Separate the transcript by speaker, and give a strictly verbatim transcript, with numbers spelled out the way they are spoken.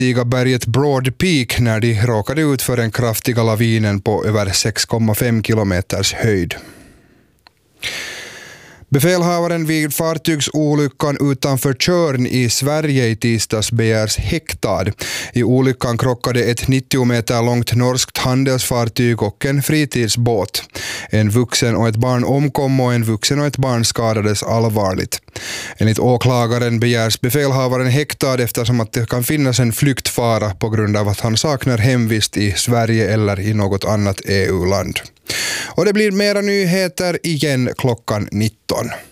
Speaker 1: stiga berget Broad Peak när de råkade ut för den kraftiga lavinen på över sex komma fem kilometers höjd. Befälhavaren vid fartygsolyckan utanför Tjörn i Sverige i tisdags begärs häktad. I olyckan krockade ett nittio meter långt norskt handelsfartyg och en fritidsbåt. En vuxen och ett barn omkom och en vuxen och ett barn skadades allvarligt. Enligt åklagaren begärs befälhavaren häktad eftersom att det kan finnas en flyktfara på grund av att han saknar hemvist i Sverige eller i något annat E U-land. Och det blir mera nyheter igen klockan nitton.